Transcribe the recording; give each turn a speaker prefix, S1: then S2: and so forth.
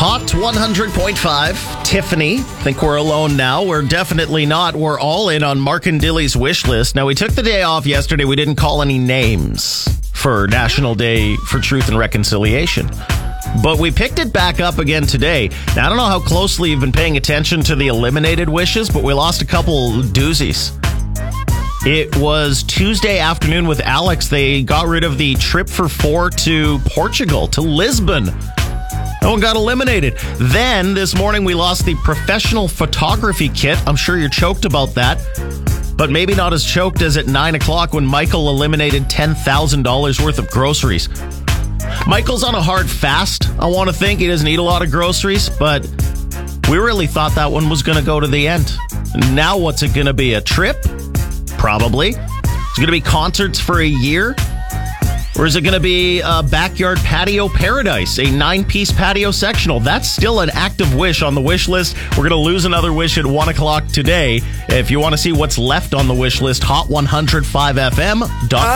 S1: Hot 100.5. Tiffany. Think we're alone now. We're definitely not. We're all in on Mark and Dilly's wish list. Now, we took the day off yesterday. We didn't call any names for National Day for Truth and Reconciliation. But we picked it back up again today. Now, I don't know how closely you've been paying attention to the eliminated wishes, but we lost a couple doozies. It was Tuesday afternoon with Alex. They got rid of the trip for four to Portugal, to Lisbon. No one got eliminated. Then, this morning, we lost the professional photography kit. I'm sure you're choked about that. But maybe not as choked as at 9 o'clock when Michael eliminated $10,000 worth of groceries. Michael's on a hard fast, I want to think. He doesn't eat a lot of groceries, but we really thought that one was going to go to the end. Now what's it going to be? A trip? Probably. Is it going to be concerts for a year? Or is it going to be a backyard patio paradise, a 9-piece patio sectional? That's still an active wish on the wish list. We're going to lose another wish at 1 o'clock today. If you want to see what's left on the wish list, hot105fm.com.